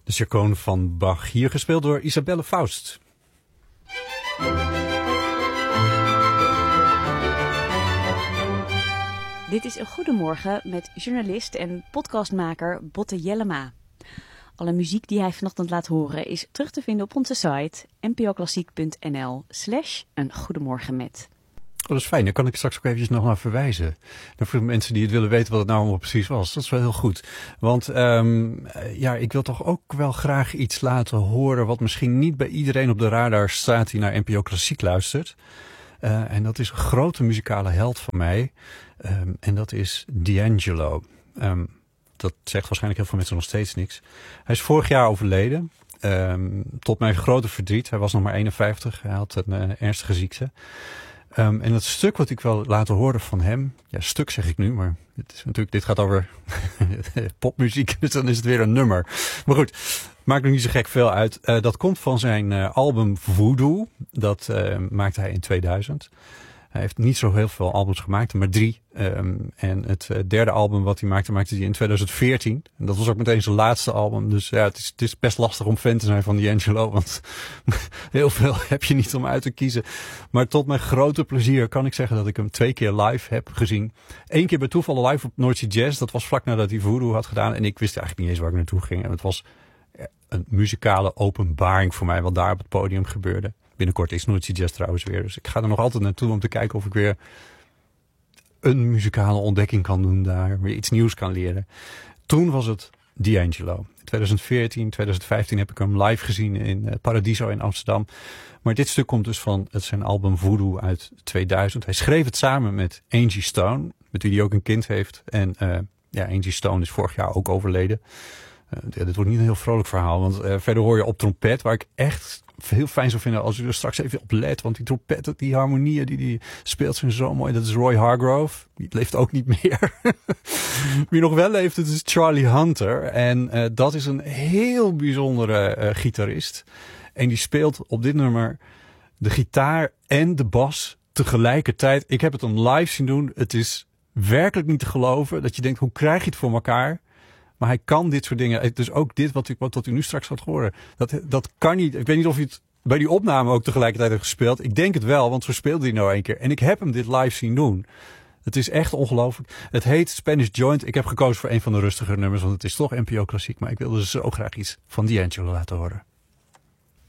De Chaconne van Bach, hier gespeeld door Isabelle Faust. Dit is een Goedemorgen met journalist en podcastmaker Botte Jellema. Alle muziek die hij vanochtend laat horen is terug te vinden op onze site npoklassiek.nl/een Goedemorgen met. Oh, dat is fijn, dan kan ik straks ook eventjes nog naar verwijzen. Dan voor de mensen die het willen weten wat het nou allemaal precies was. Dat is wel heel goed. Want ik wil toch ook wel graag iets laten horen wat misschien niet bij iedereen op de radar staat die naar NPO Klassiek luistert. En dat is een grote muzikale held van mij. En dat is D'Angelo. Dat zegt waarschijnlijk heel veel mensen nog steeds niks. Hij is vorig jaar overleden. Tot mijn grote verdriet. Hij was nog maar 51. Hij had een ernstige ziekte. En het stuk wat ik wil laten horen van hem. Ja, stuk zeg ik nu, maar dit gaat over popmuziek. Dus dan is het weer een nummer. Maar goed, maakt nog niet zo gek veel uit. Dat komt van zijn album Voodoo. Dat maakte hij in 2000. Hij heeft niet zo heel veel albums gemaakt, maar 3. En het derde album wat hij maakte hij in 2014. En dat was ook meteen zijn laatste album. Dus ja, het is best lastig om fan te zijn van D'Angelo. Want heel veel heb je niet om uit te kiezen. Maar tot mijn grote plezier kan ik zeggen dat ik hem 2 keer live heb gezien. 1 keer bij toeval live op Noordzee Jazz. Dat was vlak nadat hij Voodoo had gedaan. En ik wist eigenlijk niet eens waar ik naartoe ging. En het was een muzikale openbaring voor mij wat daar op het podium gebeurde. Binnenkort is Noordzee Jazz trouwens weer. Dus ik ga er nog altijd naartoe om te kijken of ik weer een muzikale ontdekking kan doen daar. Weer iets nieuws kan leren. Toen was het D'Angelo. In 2014, 2015 heb ik hem live gezien in Paradiso in Amsterdam. Maar dit stuk komt dus van zijn album Voodoo uit 2000. Hij schreef het samen met Angie Stone, met wie hij ook een kind heeft. En Angie Stone is vorig jaar ook overleden. Dit wordt niet een heel vrolijk verhaal, want verder hoor je op trompet, waar ik echt heel fijn zou vinden als u er straks even op let. Want die trompetten, die harmonieën die speelt zijn zo mooi. Dat is Roy Hargrove. Die leeft ook niet meer. Wie nog wel leeft, het is Charlie Hunter. En dat is een heel bijzondere gitarist. En die speelt op dit nummer de gitaar en de bas tegelijkertijd. Ik heb het hem live zien doen. Het is werkelijk niet te geloven dat je denkt, hoe krijg je het voor elkaar? Maar hij kan dit soort dingen. Dus ook dit wat u nu straks gaat horen. Dat kan niet. Ik weet niet of hij het bij die opname ook tegelijkertijd heeft gespeeld. Ik denk het wel, want zo speelde hij nou 1 keer. En ik heb hem dit live zien doen. Het is echt ongelooflijk. Het heet Spanish Joint. Ik heb gekozen voor een van de rustigere nummers, want het is toch NPO Klassiek. Maar ik wilde zo graag iets van D'Angelo laten horen.